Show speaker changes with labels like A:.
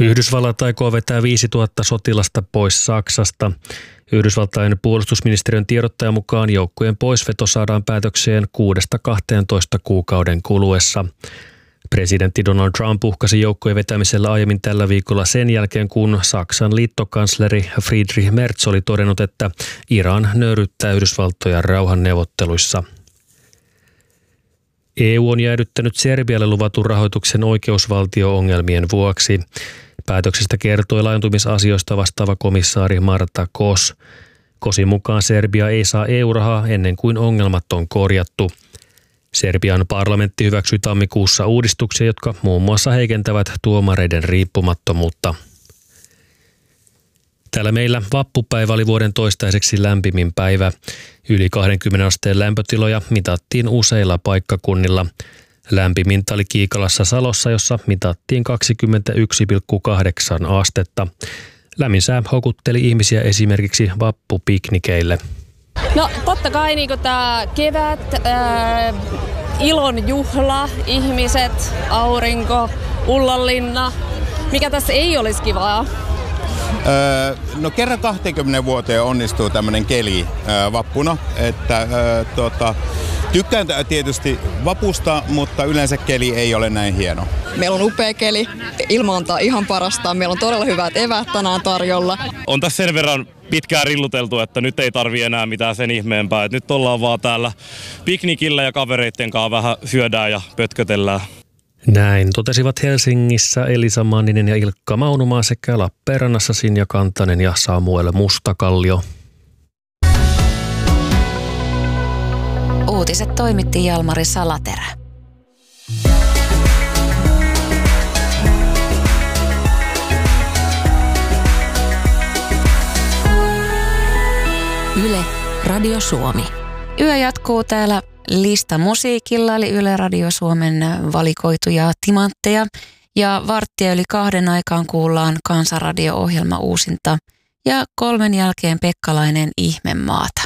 A: Yhdysvallat aikoo vetää 5000 sotilasta pois Saksasta. Yhdysvaltain puolustusministeriön tiedottajan mukaan joukkojen poisveto saadaan päätökseen 6-12 kuukauden kuluessa. Presidentti Donald Trump uhkasi joukkojen vetämisellä aiemmin tällä viikolla sen jälkeen, kun Saksan liittokansleri Friedrich Merz oli todennut, että Iran nöyryyttää Yhdysvaltoja rauhanneuvotteluissa. EU on jäädyttänyt Serbialle luvatun rahoituksen oikeusvaltio-ongelmien vuoksi. Päätöksestä kertoi laajentumisasioista vastaava komissaari Marta Kos. Kosin mukaan Serbia ei saa EU-rahaa ennen kuin ongelmat on korjattu. Serbian parlamentti hyväksyi tammikuussa uudistuksia, jotka muun muassa heikentävät tuomareiden riippumattomuutta. Täällä meillä vappupäivä oli vuoden toistaiseksi lämpimin päivä. Yli 20 asteen lämpötiloja mitattiin useilla paikkakunnilla. Lämpimintä oli Kiikalassa Salossa, jossa mitattiin 21,8 astetta. Lämmin sää houkutteli ihmisiä esimerkiksi vappupiknikeille.
B: No totta kai niin tämä kevät, ilon juhla, ihmiset, aurinko, Ullanlinna. Mikä tässä ei olisi kivaa?
C: No kerran 20 vuoteen onnistuu tämmöinen keli vappuna, että tykkään tietysti vapusta, mutta yleensä keli ei ole näin hieno.
D: Meillä on upea keli, ilma on ihan parasta, meillä on todella hyvät eväät tänään tarjolla.
E: On tässä sen verran pitkään rilluteltu, että nyt ei tarvii enää mitään sen ihmeempää. Nyt ollaan vaan täällä piknikillä ja kavereitten kanssa vähän syödään ja pötkötellään.
A: Näin totesivat Helsingissä Elisa Manninen ja Ilkka Maunumaa sekä Lappeenrannassa Sinja Kantanen ja Samuel Mustakallio.
F: Uutiset toimitti Jalmari Salaterä. Yle, Radio Suomi. Yö jatkuu täällä Lista musiikilla, eli Yle Radio Suomen valikoituja timantteja. Ja 1:15 aikaan kuullaan Kansanradio-ohjelma uusinta ja 3 jälkeen Pekkalainen Ihmemaata.